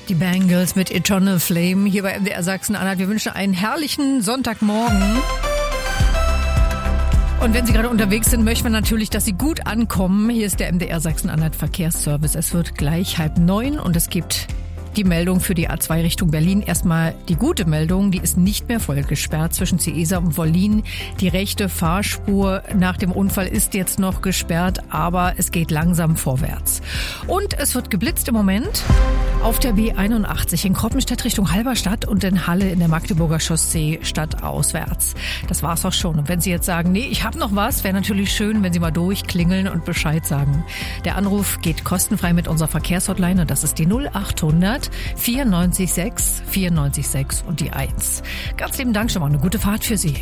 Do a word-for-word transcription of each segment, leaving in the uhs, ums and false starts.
Die Bangles mit Eternal Flame hier bei M D R Sachsen-Anhalt. Wir wünschen einen herrlichen Sonntagmorgen. Und wenn Sie gerade unterwegs sind, möchten wir natürlich, dass Sie gut ankommen. Hier ist der M D R Sachsen-Anhalt Verkehrsservice. Es wird gleich halb neun und es gibt die Meldung für die A zwei Richtung Berlin. Erstmal die gute Meldung, die ist nicht mehr voll gesperrt zwischen Ciesa und Wollin. Die rechte Fahrspur nach dem Unfall ist jetzt noch gesperrt, aber es geht langsam vorwärts. Und es wird geblitzt im Moment auf der B einundachtzig in Kroppenstedt Richtung Halberstadt und in Halle in der Magdeburger Chaussee stadtauswärts. Das war's auch schon. Und wenn Sie jetzt sagen, nee, ich habe noch was, wäre natürlich schön, wenn Sie mal durchklingeln und Bescheid sagen. Der Anruf geht kostenfrei mit unserer Verkehrshotline und das ist die null achthundert vierundneunzig sechs vierundneunzig sechs und die eins. Ganz lieben Dank schon mal. Eine gute Fahrt für Sie.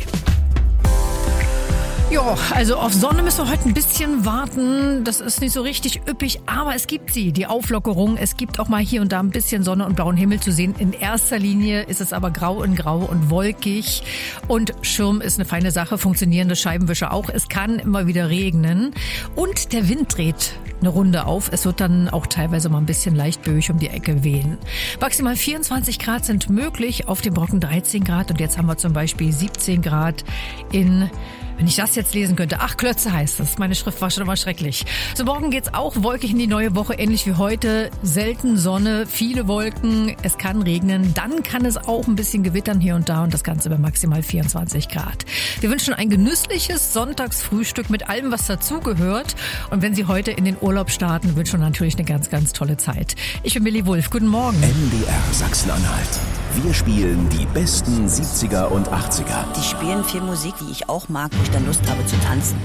Ja, also auf Sonne müssen wir heute ein bisschen warten. Das ist nicht so richtig üppig, aber es gibt sie, die Auflockerung. Es gibt auch mal hier und da ein bisschen Sonne und blauen Himmel zu sehen. In erster Linie ist es aber grau in grau und wolkig. Und Schirm ist eine feine Sache, funktionierende Scheibenwischer auch. Es kann immer wieder regnen und der Wind dreht eine Runde auf. Es wird dann auch teilweise mal ein bisschen leicht böig um die Ecke wehen. Maximal vierundzwanzig Grad sind möglich, auf dem Brocken dreizehn Grad und jetzt haben wir zum Beispiel siebzehn Grad in... Wenn ich das jetzt lesen könnte. Ach, Klötze heißt es. Meine Schrift war schon immer schrecklich. So, morgen geht's auch wolkig in die neue Woche, ähnlich wie heute. Selten Sonne, viele Wolken. Es kann regnen. Dann kann es auch ein bisschen gewittern hier und da und das Ganze bei maximal vierundzwanzig Grad. Wir wünschen ein genüssliches Sonntagsfrühstück mit allem, was dazugehört. Und wenn Sie heute in den Urlaub starten, wünschen wir natürlich eine ganz, ganz tolle Zeit. Ich bin Milli Wulff. Guten Morgen. M D R Sachsen-Anhalt. Wir spielen die besten siebziger und achtziger. Die spielen viel Musik, die ich auch mag, wo ich dann Lust habe zu tanzen.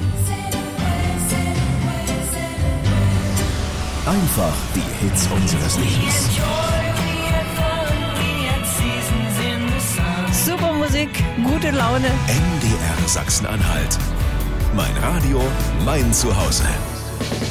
Einfach die Hits unseres Lebens. Super Musik, gute Laune. M D R Sachsen-Anhalt. Mein Radio, mein Zuhause.